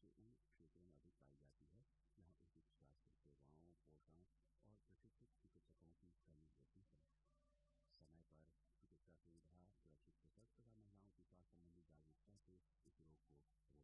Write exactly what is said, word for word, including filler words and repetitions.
तो इन क्षेत्रों में अधिक पाई जाती है।